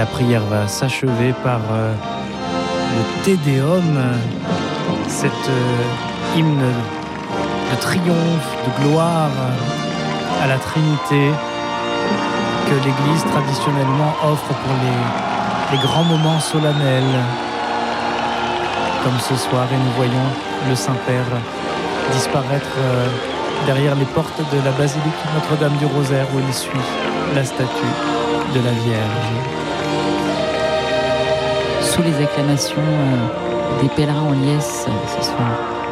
La prière va s'achever par le Te Deum, cet hymne de triomphe, de gloire à la Trinité que l'Église traditionnellement offre pour les grands moments solennels. Comme ce soir, et nous voyons le Saint-Père disparaître derrière les portes de la basilique Notre-Dame du Rosaire où il suit la statue de la Vierge. Sous les acclamations des pèlerins en liesse ce soir.